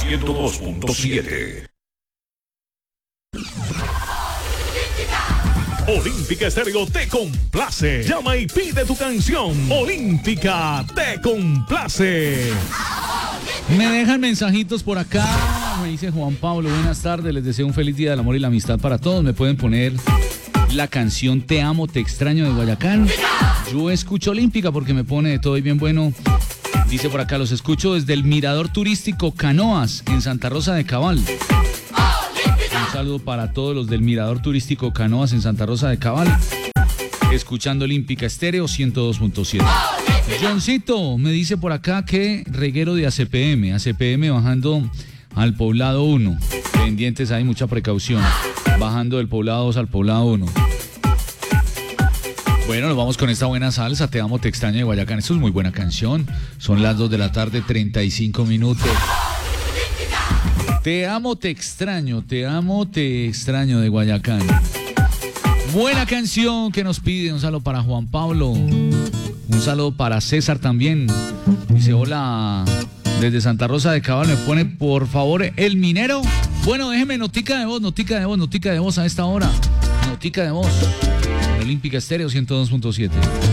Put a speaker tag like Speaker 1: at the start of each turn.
Speaker 1: 102.7. Olímpica Estéreo te complace. Llama y pide tu canción. Olímpica te complace.
Speaker 2: Me dejan mensajitos por acá. Me dice Juan Pablo, buenas tardes. Les deseo un feliz día del amor y la amistad para todos. Me pueden poner la canción Te amo, te extraño de Guayacán. Yo escucho Olímpica porque me pone de todo y bien bueno. Dice por acá, los escucho desde el mirador turístico Canoas en Santa Rosa de Cabal. Un saludo para todos los del mirador turístico Canoas en Santa Rosa de Cabal. Escuchando Olímpica Estéreo 102.7. Johncito me dice por acá que reguero de ACPM bajando al poblado 1. Pendientes, hay mucha precaución. Bajando del poblado 2 al poblado 1. Bueno, nos vamos con esta buena salsa, Te amo, te extraño de Guayacán. Esto es muy buena canción. Son las 2 de la tarde, 35 minutos. Te amo, te extraño de Guayacán. Buena canción que nos pide. Un saludo para Juan Pablo. Un saludo para César también. Dice, hola, desde Santa Rosa de Cabal. Me pone, por favor, El Minero. Bueno, déjeme notica de voz a esta hora. Notica de voz. Olímpica Estéreo 102.7.